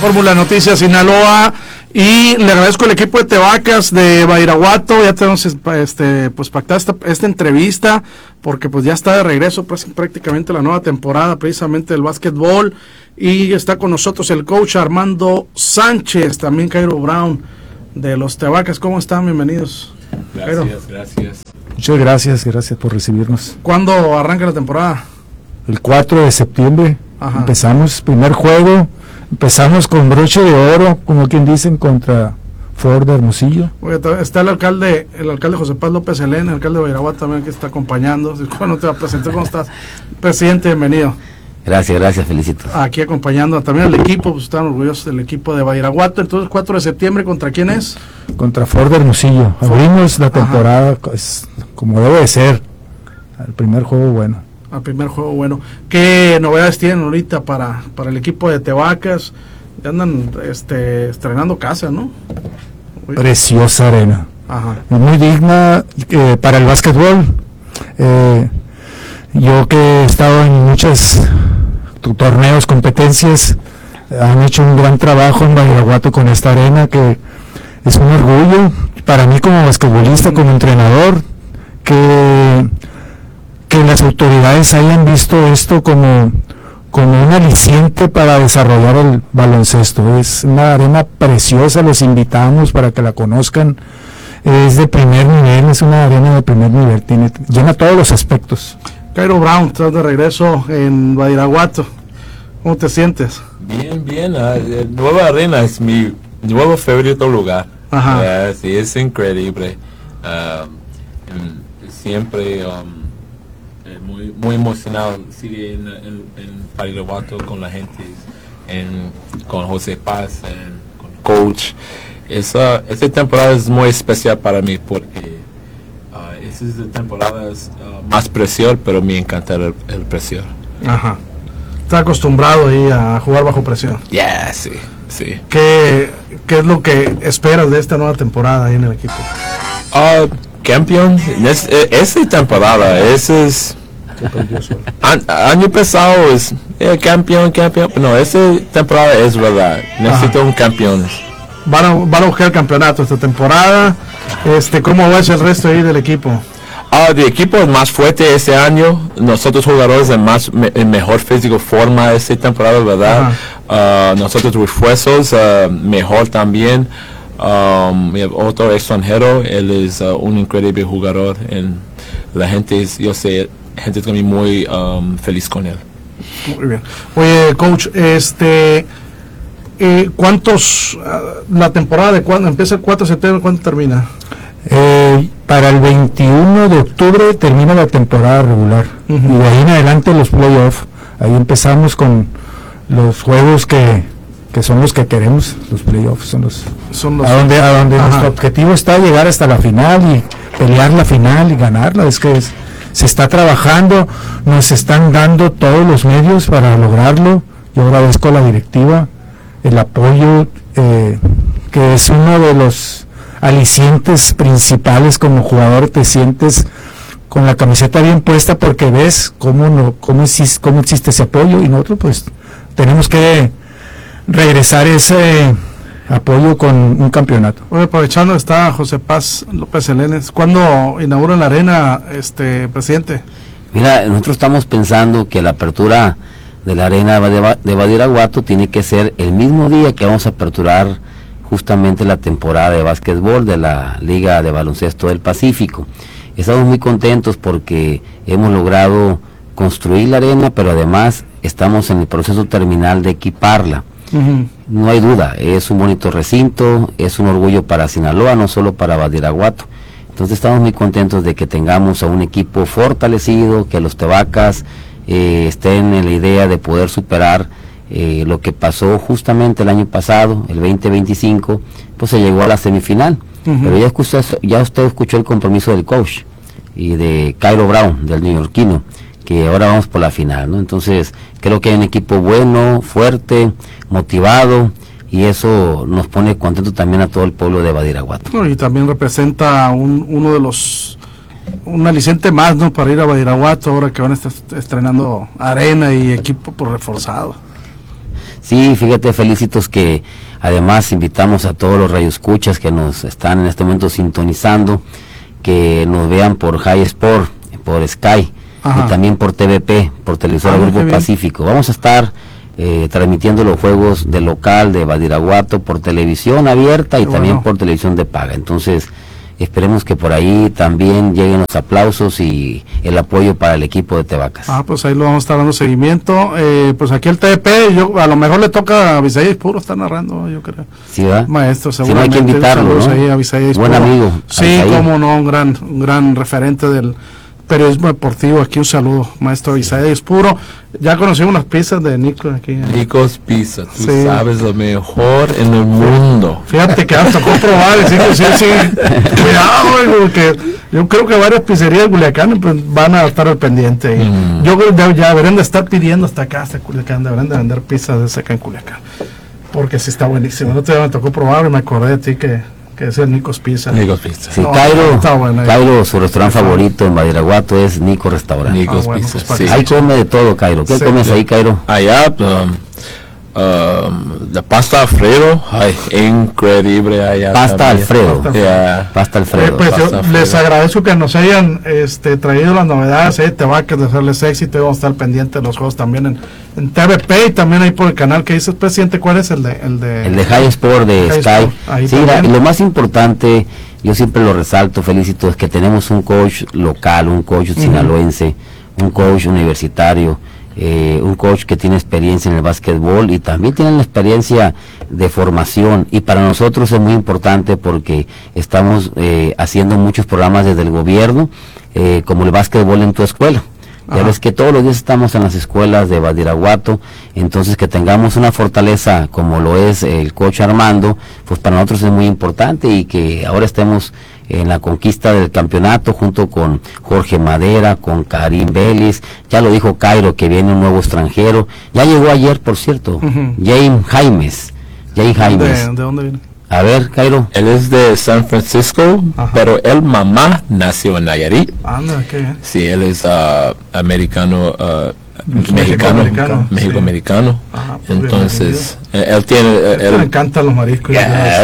Fórmula Noticias Sinaloa, y le agradezco al equipo de Tevacas de Badiraguato. Ya tenemos pues pactada esta entrevista, porque pues ya está de regreso prácticamente la nueva temporada precisamente del básquetbol, y está con nosotros el coach Armando Sánchez, también Cairo Brown de los Tevacas. ¿Cómo están? Bienvenidos. Gracias. Muchas gracias por recibirnos. ¿Cuándo arranca la temporada? El 4 de septiembre. Ajá. Empezamos primer juego, empezamos con broche de oro, como quien dicen, contra Ford de Hermosillo. Oye, está el alcalde José Paz López Elena, el alcalde de Badiraguato también, que está acompañando. Bueno, te va a presentar. ¿Cómo estás? Presidente, bienvenido. Gracias, felicito. Aquí acompañando también al equipo, pues están orgullosos del equipo de Badiraguato. Entonces, 4 de septiembre, ¿contra quién es? Contra Ford de Hermosillo. Abrimos la temporada como debe de ser. El primer juego bueno. Al primer juego bueno. ¿Qué novedades tienen ahorita para el equipo de Tevacas? Ya andan estrenando casa, ¿no? Preciosa arena. Ajá. Muy digna para el básquetbol. Yo que he estado en muchos torneos, competencias, han hecho un gran trabajo en Badiraguato con esta arena, que es un orgullo para mí como basquetbolista, como entrenador, que las autoridades hayan visto esto como un aliciente para desarrollar el baloncesto. Es una arena preciosa, los invitamos para que la conozcan. Es de primer nivel, es una arena de primer nivel, llena todos los aspectos. Cairo Brown, estás de regreso en Badiraguato. ¿Cómo te sientes? Bien. Nueva arena es mi nuevo favorito lugar. Ajá. Sí, es increíble. Siempre muy emocionado. Sigue en Badiraguato con la gente, con José Paz, con coach. Esta temporada es muy especial para mí porque esa es la temporada más presión, pero me encanta el presión. Ajá. Está acostumbrado ahí a jugar bajo presión. Sí. ¿Qué es lo que esperas de esta nueva temporada ahí en el equipo? Campeón. Esta temporada, ese es... año pasado es campeón. No, esta temporada es verdad. Necesito un campeón. Van a buscar el campeonato esta temporada. ¿Cómo va el resto ahí del equipo? El equipo es más fuerte este año. Nosotros jugadores en mejor físico forma esta temporada, ¿verdad? Nosotros refuerzos mejor también. Otro extranjero, él es un increíble jugador. La gente es muy feliz con él. Muy bien. Oye, coach, ¿cuántos, la temporada de cuándo empieza? El 4 de septiembre, ¿cuándo termina? Para el 21 de octubre termina la temporada regular. Y de ahí en adelante los playoffs. Ahí empezamos con los juegos que son los que queremos. Los playoffs son los a donde nuestro objetivo está llegar hasta la final y pelear la final y ganarla. Se está trabajando, nos están dando todos los medios para lograrlo. Yo agradezco a la directiva el apoyo, que es uno de los alicientes principales. Como jugador te sientes con la camiseta bien puesta porque ves cómo existe ese apoyo, y nosotros pues tenemos que regresar ese apoyo con un campeonato. Bueno, aprovechando, está José Paz López Elenes. ¿Cuándo inauguran la arena, presidente? Mira, nosotros estamos pensando que la apertura de la arena de Badiraguato tiene que ser el mismo día que vamos a aperturar justamente la temporada de básquetbol de la Liga de Baloncesto del Pacífico. Estamos muy contentos porque hemos logrado construir la arena, pero además estamos en el proceso terminal de equiparla. No hay duda, es un bonito recinto, es un orgullo para Sinaloa, no solo para Badiraguato. Entonces estamos muy contentos de que tengamos a un equipo fortalecido, que los Tevacas estén en la idea de poder superar lo que pasó justamente el año pasado, el 2025, pues se llegó a la semifinal. Pero ya usted escuchó el compromiso del coach y de Cairo Brown, del neoyorquino, que ahora vamos por la final, ¿no? Entonces creo que hay un equipo bueno, fuerte, motivado, y eso nos pone contento también a todo el pueblo de Badiraguato. Y también representa uno de los un aliciente más, ¿no?, para ir a Badiraguato ahora que van a estar estrenando arena y equipo por reforzado. Sí, fíjate, Felicitos, que además invitamos a todos los radioescuchas que nos están en este momento sintonizando, que nos vean por High Sport, por Sky, y también por TVP, por Televisora Grupo Pacífico. Vamos a estar transmitiendo los juegos del local de Badiraguato por televisión abierta y también por televisión de paga. Entonces, esperemos que por ahí también lleguen los aplausos y el apoyo para el equipo de Tevacas. Pues ahí lo vamos a estar dando seguimiento. Pues aquí el TDP, a lo mejor le toca a Abisaí Aispuro estar narrando, yo creo. Sí, ¿verdad? Maestro, seguramente. Si no hay que invitarlo, ¿no? Ahí, Abisaí Aispuro. Buen amigo. Sí, Abisaí. cómo no, un gran referente del periodismo deportivo. Aquí un saludo, maestro Abisaí Aispuro. Ya conocimos las pizzas de Nico aquí. Nico's Pizza, tú sabes, lo mejor en el mundo. Fíjate que hasta tocó probar, sí, cuidado, porque yo creo que varias pizzerías de Culiacán pues, van a estar al pendiente. Yo creo que ya deberían de estar pidiendo hasta Culiacán, deberían de vender pizzas de acá en Culiacán, porque sí está buenísimo. El otro día me tocó probar y me acordé de ti que es el Nico's Pizza. Nico's Pizza. Sí, Cairo, su restaurante favorito en Badiraguato es Nico Restaurante. Nico's Pizza. Pues Sí. Ahí come de todo, Cairo. ¿Qué comes ahí, Cairo? Allá, la pasta Alfredo, increíble allá. Pasta también. Alfredo. Yeah. Pasta Alfredo. Pues yo Alfredo. les agradezco que nos hayan traído las novedades, Tevacas, de hacerles éxito, y vamos a estar pendientes de los juegos también en TVP y también ahí por el canal que dice, presidente, ¿cuál es el de High Sport de High Sky? Sport, ahí Sí, también. lo más importante, yo siempre lo resalto, Felicito, es que tenemos un coach local, un coach sinaloense, un coach universitario, un coach que tiene experiencia en el básquetbol y también tiene la experiencia de formación, y para nosotros es muy importante porque estamos haciendo muchos programas desde el gobierno, como el básquetbol en tu escuela. Ya ves que todos los días estamos en las escuelas de Badiraguato, entonces que tengamos una fortaleza como lo es el coach Armando, pues para nosotros es muy importante, y que ahora estemos en la conquista del campeonato junto con Jorge Madera, con Karim Vélez. Ya lo dijo Cairo que viene un nuevo extranjero, ya llegó ayer, por cierto, James Jaimes. ¿De dónde viene? A ver, Cairo. Él es de San Francisco, pero él mamá nació en Nayarit. Anda, qué bien. Sí, él es americano, mexicano. Pues entonces, él tiene... le encantan los mariscos.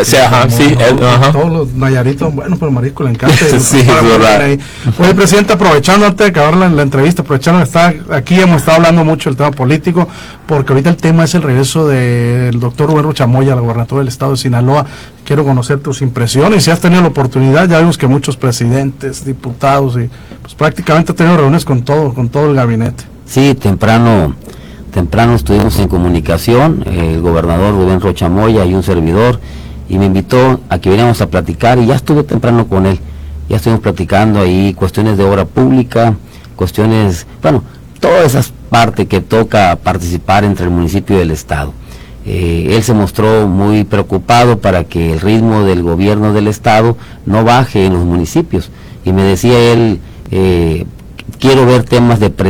Todos los nayaritos, bueno, pero marisco le encanta. Sí, es verdad. Oye, presidente, aprovechando antes de acabar la entrevista, aprovechando que está aquí, hemos estado hablando mucho del tema político, porque ahorita el tema es el regreso del doctor Rubén Rochamoya a la gobernatura del estado de Sinaloa. Quiero conocer tus impresiones, si has tenido la oportunidad. Ya vimos que muchos presidentes, diputados, y pues prácticamente has tenido reuniones con todo el gabinete. Sí, temprano estuvimos en comunicación, el gobernador Rubén Rochamoya y un servidor, y me invitó a que viniéramos a platicar, y ya estuve temprano con él. Ya estuvimos platicando ahí cuestiones de obra pública, cuestiones, bueno, todas esas partes que toca participar entre el municipio y el estado. Él se mostró muy preocupado para que el ritmo del gobierno del estado no baje en los municipios, y me decía él, quiero ver temas de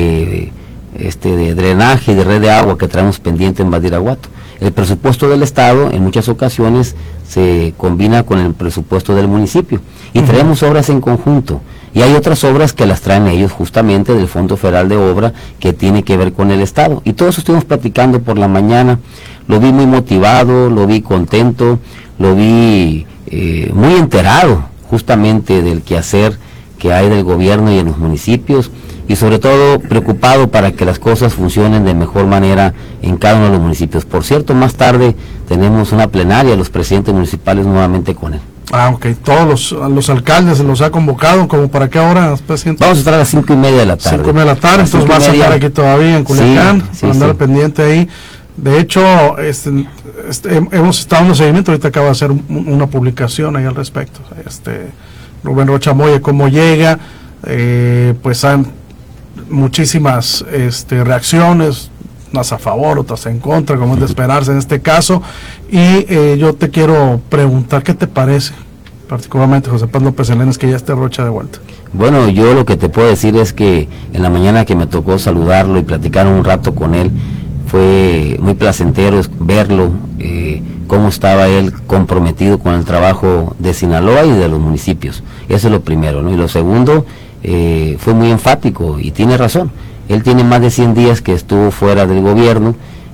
drenaje y de red de agua que traemos pendiente en Badiraguato. El presupuesto del estado en muchas ocasiones se combina con el presupuesto del municipio y traemos obras en conjunto, y hay otras obras que las traen ellos justamente del Fondo Federal de Obra que tiene que ver con el estado, y todo eso estuvimos platicando por la mañana. Lo vi muy motivado, lo vi contento, lo vi muy enterado justamente del quehacer que hay del gobierno y en los municipios, y sobre todo preocupado para que las cosas funcionen de mejor manera en cada uno de los municipios. Por cierto, más tarde tenemos una plenaria, los presidentes municipales nuevamente con él. Ok, todos los alcaldes los ha convocado, ¿como para qué hora, presidente? Vamos a estar a las 5:30 de la tarde. 5:30 de la tarde, entonces vas a estar aquí todavía en Culiacán, para andar pendiente ahí. De hecho, hemos estado dando seguimiento, ahorita acaba de hacer una publicación ahí al respecto. Rubén Rochamoya, cómo llega, pues han muchísimas reacciones, unas a favor, otras en contra, como es de esperarse en este caso, y yo te quiero preguntar, ¿qué te parece, particularmente José Paz López Elenes, que ya esté Rocha de vuelta? Bueno, yo lo que te puedo decir es que en la mañana que me tocó saludarlo y platicar un rato con él, fue muy placentero verlo, cómo estaba él comprometido con el trabajo de Sinaloa y de los municipios. Eso es lo primero, ¿no? Y lo segundo, fue muy enfático, y tiene razón. Él tiene más de 100 días que estuvo fuera del gobierno,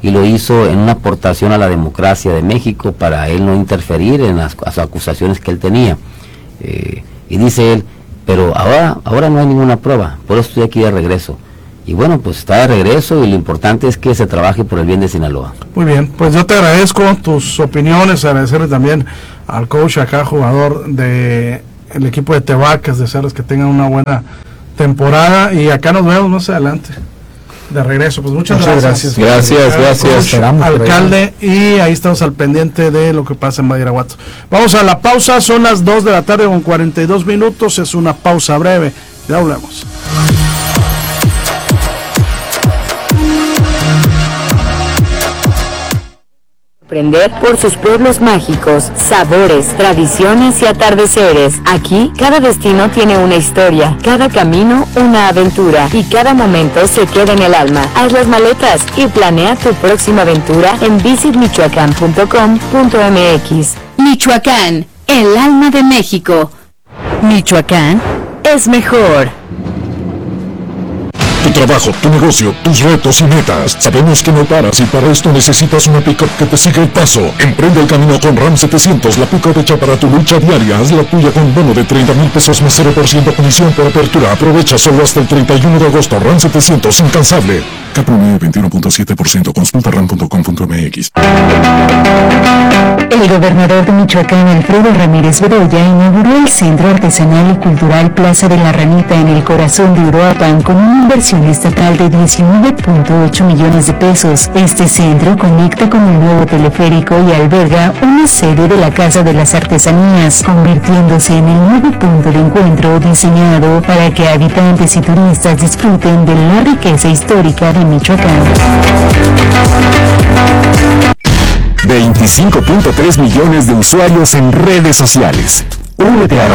y lo hizo en una aportación a la democracia de México para él no interferir en las acusaciones que él tenía. Y dice él, pero ahora no hay ninguna prueba, por eso estoy aquí de regreso. Y bueno, pues está de regreso y lo importante es que se trabaje por el bien de Sinaloa. Muy bien, pues yo te agradezco tus opiniones, agradecerle también al coach acá, jugador de el equipo de Tevacas, desearles que tengan una buena temporada y acá nos vemos más adelante de regreso. Pues muchas gracias. Gracias. Alcalde, y ahí estamos al pendiente de lo que pasa en Badiraguato. Vamos a la pausa, son las 2 de la tarde con 42 minutos, es una pausa breve, ya volvemos. Sorprender por sus pueblos mágicos, sabores, tradiciones y atardeceres. Aquí, cada destino tiene una historia, cada camino una aventura y cada momento se queda en el alma. Haz las maletas y planea tu próxima aventura en visitmichoacán.com.mx. Michoacán, el alma de México. Michoacán es mejor. Tu trabajo, tu negocio, tus retos y metas. Sabemos que no paras y para esto necesitas una pick-up que te siga el paso. Emprende el camino con Ram 700, la pick-up hecha para tu lucha diaria. Haz la tuya con bono de 30,000 pesos más 0% comisión por apertura. Aprovecha solo hasta el 31 de agosto. Ram 700, incansable. CAPROME 21.7%. Consulta ram.com.mx. El gobernador de Michoacán, Alfredo Ramírez Bedoya, inauguró el Centro Artesanal y Cultural Plaza de la Ranita en el corazón de Uruapan con una inversión estatal de 19.8 millones de pesos. Este centro conecta con el nuevo teleférico y alberga una sede de la Casa de las Artesanías, convirtiéndose en el nuevo punto de encuentro diseñado para que habitantes y turistas disfruten de la riqueza histórica de Michoacán. 25.3 millones de usuarios en redes sociales. Únete a